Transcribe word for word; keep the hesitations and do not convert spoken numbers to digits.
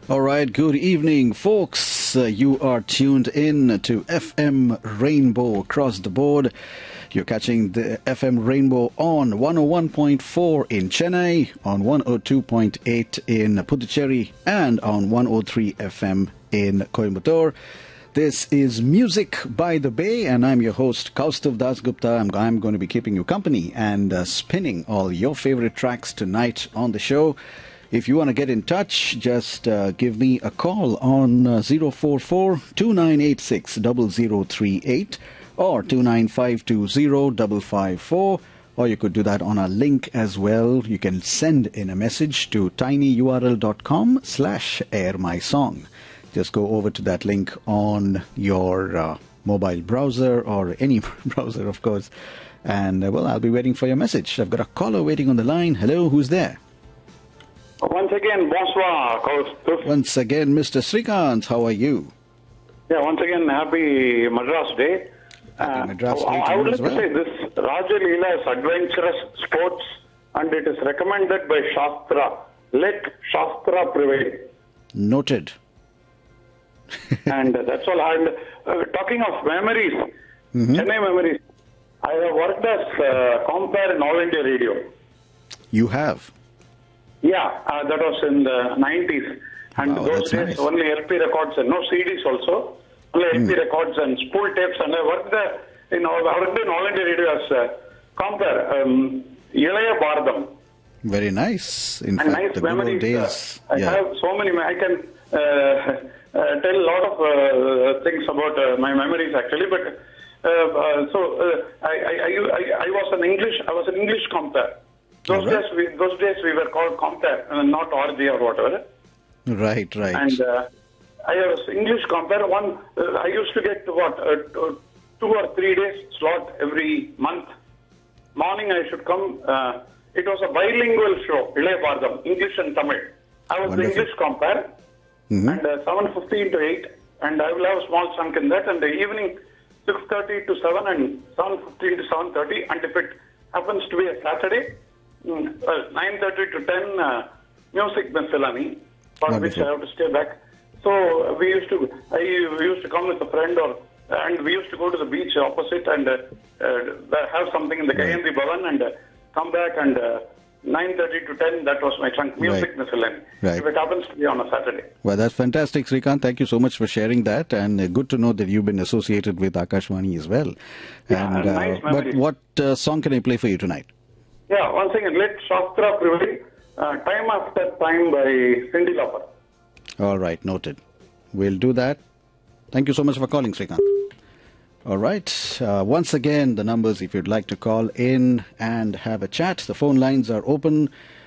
All right, good evening, folks. Uh, you are tuned in to F M Rainbow across the board. You're catching the F M Rainbow on one oh one point four in Chennai, on one oh two point eight in Puducherry, and on one oh three F M in Coimbatore. This is Music by the Bay, and I'm your host, Kaustav Dasgupta. I'm, I'm going to be keeping you company and uh, spinning all your favorite tracks tonight on the show. If you want to get in touch, just uh, give me a call on uh, zero four four, two nine eight six, zero zero three eight or two nine five two zero five five four, or you could do that on a link as well. You can send in a message to tinyurl.com slash airmysong. Just go over to that link on your uh, mobile browser or any browser, of course. And, uh, well, I'll be waiting for your message. I've got a caller waiting on the line. Hello, who's there? Once again, bonsoir, Kaustav. Once again, Mister Srikanth, how are you? Yeah, once again, happy Madras Day. Happy Uh, Madras Day I, to I would you like as well. to say this Raja Leela is adventurous sports and it is recommended by Shastra. Let Shastra prevail. Noted. And uh, that's all. And uh, talking of memories, Mm-hmm. Chennai memories, I have worked as uh, compare in All India Radio. You have. Yeah, uh, that was in the nineties. And Wow, those that's days, nice. only L P records and no C Ds also. Only L P Hmm. records and spool tapes. And I worked there in all, I worked in All India Radio as uh, compare, um, Ilaya Bharadam. Very nice. In And fact, nice the good old memories. days. Uh, I Yeah. have so many, I can uh, uh, tell a lot of uh, things about uh, my memories actually. But uh, uh, so uh, I, I, I, I was an English, I was an English compare. Those All right. days, we, those days we were called compare, uh, not R G or whatever. Right, right. And uh, I was English compare. One, uh, I used to get what uh, t- two or three days slot every month. Morning I should come. Uh, it was a bilingual show, Ilay Bharadam, English and Tamil. I was Wonderful. the English compare, Mhm. and uh, seven fifteen to eight, and I will have a small chunk in that. And the evening six thirty to seven and seven fifteen to seven thirty. And if it happens to be a Saturday, mm, well, nine thirty to ten, uh, music miscellany, for which Wonderful. I have to stay back. So uh, we used to, I we used to come with a friend, or and we used to go to the beach opposite and uh, uh, have something in the Right. Gayandri Bhavan and uh, come back and uh, nine thirty to ten. That was my chunk, music Right. miscellany. Right. If it happens to be on a Saturday. Well, that's fantastic, Srikanth. Thank you so much for sharing that, and uh, good to know that you've been associated with Akashvani as well. Yeah, and uh, nice but memories. what uh, song can I play for you tonight? Yeah, once again, let Shastra prevail. Uh, time After Time by Cyndi Lauper. All right, noted. We'll do that. Thank you so much for calling, Srikanth. All right. Uh, once again, the numbers if you'd like to call in and have a chat. The phone lines are open.